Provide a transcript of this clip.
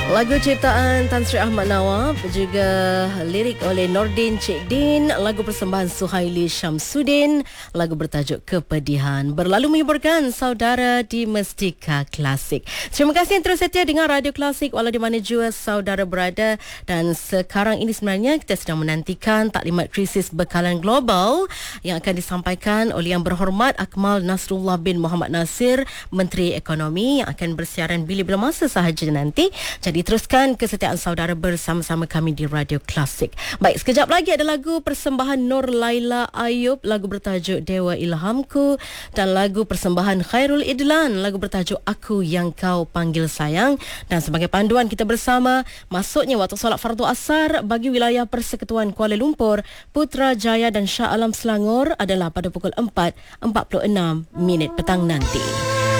Lagu ciptaan Tan Sri Ahmad Nawab, juga lirik oleh Nordin Cik Din, lagu persembahan Suhaili Syamsuddin, lagu bertajuk Kepedihan. Berlalu menghiburkan saudara di Mestika Klasik. Terima kasih yang terus setia dengan Radio Klasik walau di mana jua saudara berada. Dan sekarang ini sebenarnya kita sedang menantikan taklimat krisis bekalan global yang akan disampaikan oleh Yang Berhormat Akmal Nasrullah bin Muhammad Nasir, Menteri Ekonomi, yang akan bersiaran bila-bila masa sahaja nanti. Jadi teruskan kesetiaan saudara bersama-sama kami di Radio Klasik. Baik, sekejap lagi ada lagu persembahan Nur Laila Ayub, lagu bertajuk Dewa Ilhamku, dan lagu persembahan Khairul Idlan, lagu bertajuk Aku Yang Kau Panggil Sayang. Dan sebagai panduan kita bersama, masuknya waktu solat fardu asar bagi wilayah Persekutuan Kuala Lumpur, Putrajaya dan Shah Alam Selangor adalah pada pukul 4.46 petang nanti.